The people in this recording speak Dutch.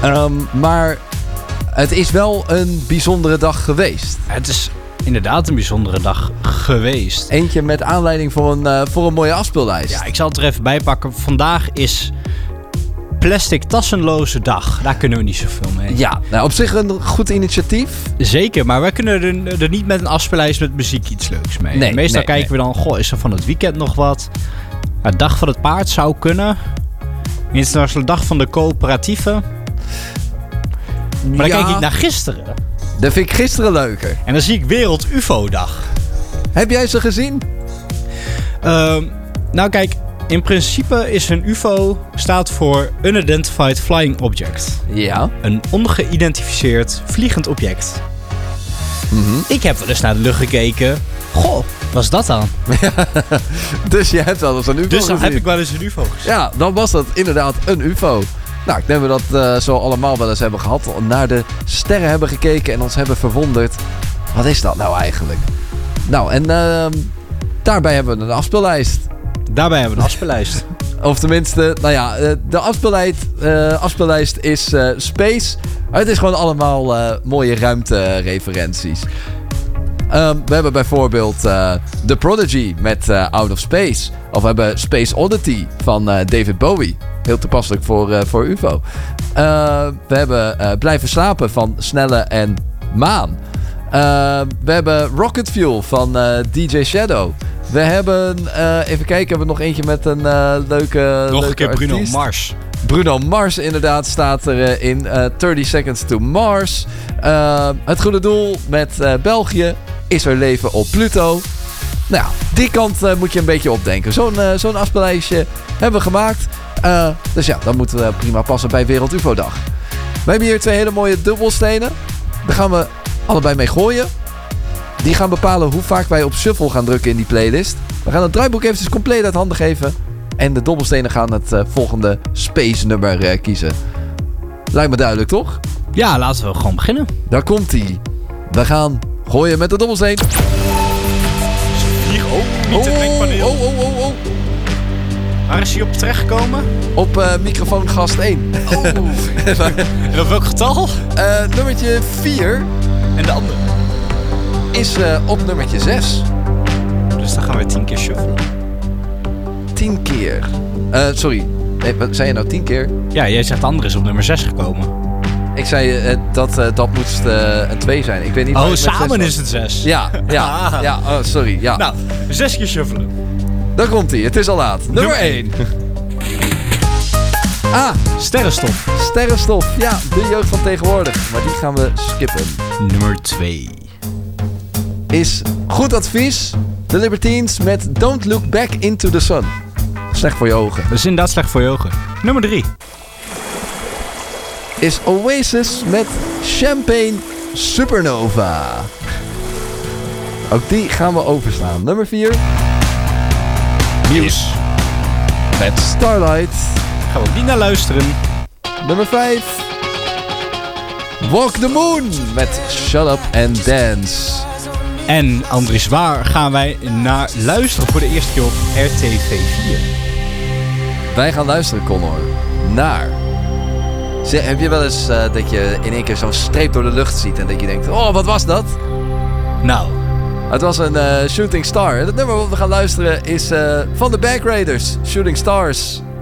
Maar het is wel een bijzondere dag geweest. Het is inderdaad een bijzondere dag geweest. Eentje met aanleiding voor een mooie afspeellijst. Ja, ik zal het er even bij pakken. Vandaag is plastic tassenloze dag. Daar kunnen we niet zoveel mee. Ja, nou, op zich een goed initiatief. Zeker, maar wij kunnen er niet met een afspeellijst met muziek iets leuks mee. Nee, Meestal kijken we dan, is er van het weekend nog wat? Dag van het paard zou kunnen. Internationale dag van de coöperatieven. Maar dan kijk ik naar gisteren. Dat vind ik gisteren leuker. En dan zie ik Wereld UFO-dag. Heb jij ze gezien? Nou kijk, in principe is een UFO staat voor Unidentified Flying Object. Ja. Een ongeïdentificeerd vliegend object. Mm-hmm. Ik heb wel eens naar de lucht gekeken. Goh, wat is dat dan? Dus je hebt wel eens een UFO Dus dan gezien. heb ik wel eens een UFO gezien. Ja, dan was dat inderdaad een UFO. Nou, ik denk dat we dat zo allemaal wel eens hebben gehad. Naar de sterren hebben gekeken en ons hebben verwonderd. Wat is dat nou eigenlijk? Nou, en daarbij hebben we een afspeellijst. Daarbij hebben we een afspeellijst. Of tenminste, nou ja, de afspeellijst is Space. Het is gewoon allemaal mooie ruimtereferenties. We hebben bijvoorbeeld The Prodigy met Out of Space. Of we hebben Space Oddity van David Bowie. Heel toepasselijk voor UFO. We hebben Blijven slapen van Snelle en Maan. We hebben Rocket Fuel van DJ Shadow. We hebben, even kijken, hebben we nog eentje met een leuke Nog een keer artiest. Bruno Mars. Bruno Mars inderdaad staat erin. 30 Seconds to Mars. Het Goede Doel met België. Is er leven op Pluto? Nou ja, die kant moet je een beetje opdenken. Zo'n afspeellijstje hebben we gemaakt. Dus ja, dan moeten we prima passen bij Wereld UFO-dag. We hebben hier 2 hele mooie dubbelstenen. Daar gaan we allebei mee gooien. Die gaan bepalen hoe vaak wij op shuffle gaan drukken in die playlist. We gaan het draaiboek eventjes compleet uit handen geven. En de dobbelstenen gaan het volgende space nummer kiezen. Lijkt me duidelijk, toch? Ja, laten we gewoon beginnen. Daar komt-ie. We gaan gooien met de dobbelsteen. Hier ook niet het mengpaneel. Oh. Waar is hij op terechtgekomen? Op microfoon gast 1. Oh. En op welk getal? Nummertje 4 En de andere? is op nummertje 6. Dus dan gaan we 10 keer shuffelen. 10 keer. Sorry. Nee, wat zei je nou 10 keer? Ja, jij zegt de andere is op nummer 6 gekomen. Ik zei dat moest een 2 zijn. Ik weet niet. Oh, samen is het 6. Ja. Oh, sorry. Ja. Nou, 6 keer shuffelen. Daar komt-ie. Het is al laat. Nummer 1. Sterrenstof. Sterrenstof. Ja, de jeugd van tegenwoordig. Maar die gaan we skippen. Nummer 2. Is goed advies. The Libertines met Don't Look Back into the Sun. Slecht voor je ogen. Dat is inderdaad slecht voor je ogen. Nummer 3. Is Oasis met Champagne Supernova. Ook die gaan we overslaan. Nummer 4. Muse. Met Starlight. Gaan we ook niet naar luisteren. Nummer 5. Walk the Moon met Shut Up and Dance. En Andries, waar gaan wij naar luisteren voor de eerste keer op RTV 4? Wij gaan luisteren, Connor, naar... Heb je wel eens dat je in één keer zo'n streep door de lucht ziet en dat je denkt... Oh, wat was dat? Nou. Het was een Shooting Star. En het nummer wat we gaan luisteren is van de Back Raiders, Shooting Stars.